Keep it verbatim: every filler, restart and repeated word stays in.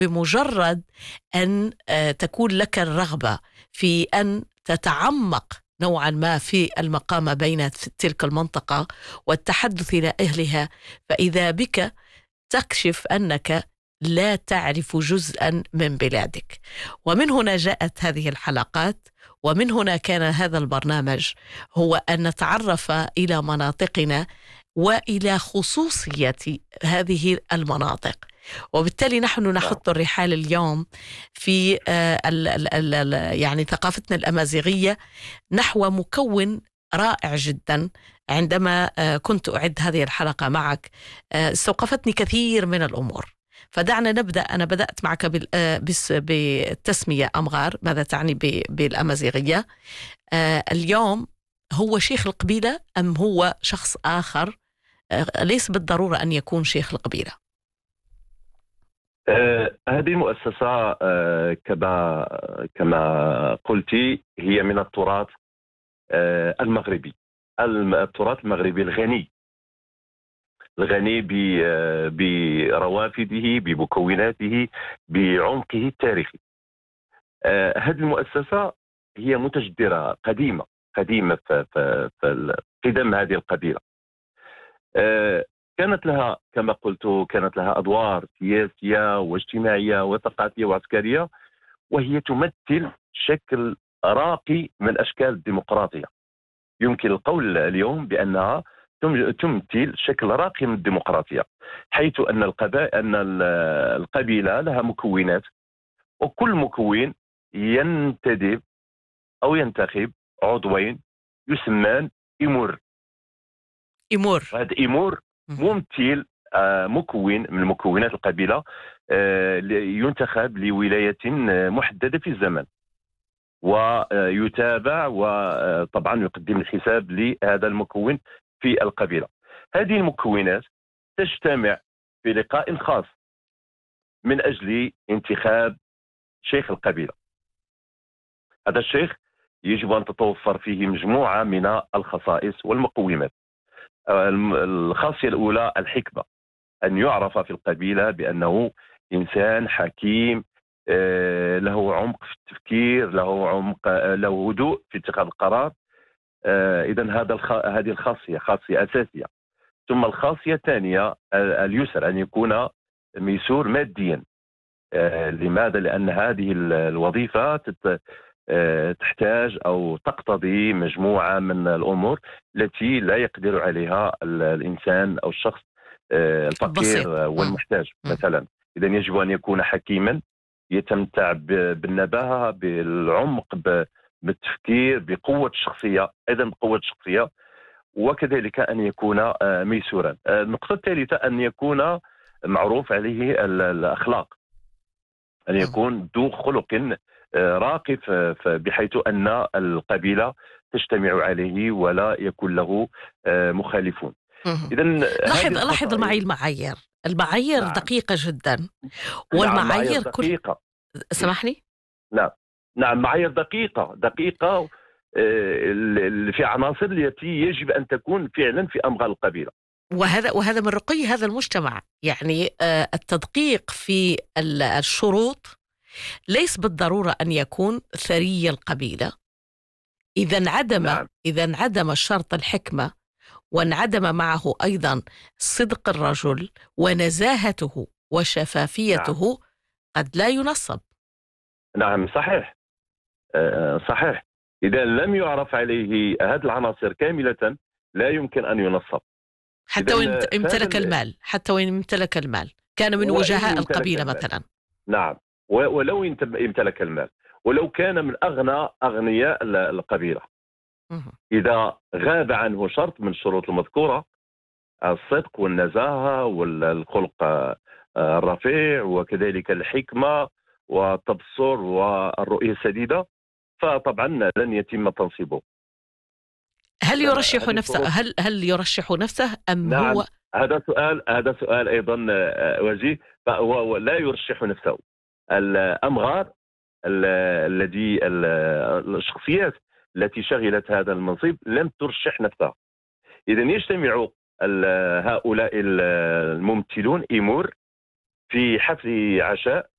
بمجرد أن تكون لك الرغبة في أن تتعمق نوعا ما في المقام بين تلك المنطقة والتحدث إلى أهلها، فإذا بك تكشف أنك لا تعرف جزءا من بلادك. ومن هنا جاءت هذه الحلقات، ومن هنا كان هذا البرنامج، هو أن نتعرف إلى مناطقنا وإلى خصوصية هذه المناطق. وبالتالي نحن نحط الرحال اليوم في ال ال ال يعني ثقافتنا الأمازيغية نحو مكون رائع جدا. عندما كنت أعد هذه الحلقة معك استوقفتني كثير من الأمور، فدعنا نبدأ. أنا بدأت معك بالتسمية أمغار، ماذا تعني بالأمازيغية؟ اليوم هو شيخ القبيلة أم هو شخص آخر؟ ليس بالضرورة أن يكون شيخ القبيلة. آه، هذه المؤسسة آه، كما كما قلتي هي من التراث آه، المغربي، التراث المغربي الغني الغني بروافده، بمكوناته، بعمقه التاريخي. آه، هذه المؤسسة هي متجدرة قديمة قديمة في قدم هذه القبيلة. آه، كانت لها كما قلت كانت لها أدوار سياسية واجتماعية وثقافية وعسكرية، وهي تمثل شكل راقي من أشكال الديمقراطية. يمكن القول اليوم بأنها تمثل شكل راقي من الديمقراطية، حيث أن القبائل أن القبيلة لها مكونات، وكل مكون ينتدب أو ينتخب عضوين يسمان إيمور. إيمور هذا إيمور ممثل مكون من مكونات القبيلة ينتخب لولاية محددة في الزمن، ويتابع وطبعا يقدم الحساب لهذا المكون في القبيلة. هذه المكونات تجتمع في لقاء خاص من أجل انتخاب شيخ القبيلة. هذا الشيخ يجب أن تتوفر فيه مجموعة من الخصائص والمقومات. الخاصية الأولى الحكمة، أن يعرف في القبيلة بأنه إنسان حكيم، له عمق في التفكير، له عمق، له هدوء في اتخاذ القرار. إذن هذا هذه الخاصية خاصية أساسية. ثم الخاصية الثانية اليسر، أن يكون ميسور ماديا. لماذا؟ لأن هذه الوظيفة تحتاج أو تقتضي مجموعة من الأمور التي لا يقدر عليها الإنسان أو الشخص الفقير والمحتاج مثلا. إذا يجب أن يكون حكيما، يتمتع بالنباهة، بالعمق، بالتفكير، بقوة الشخصية، أيضا بقوة الشخصية، وكذلك أن يكون ميسورا. النقطة الثالثة أن يكون معروف عليه الأخلاق، أن يكون ذو خلق راقي بحيث أن القبيلة تجتمع عليه ولا يكون له مخالفون. إذن لاحظ لاحظ معي المعايير المعايير نعم. دقيقة جدا، والمعايير نعم دقيقة. كل... سمحني. نعم نعم معايير دقيقة دقيقة في عناصر التي يجب أن تكون فعلا في أمغال القبيلة. وهذا وهذا من رقي هذا المجتمع. يعني التدقيق في الشروط ليس بالضرورة أن يكون ثري القبيلة. إذا انعدم نعم. إذا انعدم الشرط الحكمة، وانعدم معه أيضا صدق الرجل ونزاهته وشفافيته، نعم. قد لا ينصب. نعم صحيح أه صحيح. إذا لم يعرف عليه هذه العناصر كاملة لا يمكن أن ينصب، حتى وإن امتلك المال حتى وإن امتلك المال كان من وجهاء القبيلة المال. مثلا. نعم ولو امتلك المال، ولو كان من أغنى أغنياء القبيلة، إذا غاب عنه شرط من الشروط المذكورة، الصدق والنزاهة والخلق الرفيع وكذلك الحكمة والتبصر والرؤية السديدة، فطبعا لن يتم تنصيبه. هل يرشح نفسه هل هل يرشح نفسه أم نعم هو؟ هذا سؤال هذا سؤال أيضا وجيه. فهو لا يرشح نفسه. الأمغار الذي الشخصيات التي شغلت هذا المنصب لم ترشح نفسها. إذن يجتمع هؤلاء الممثلون إيمور في حفل عشاء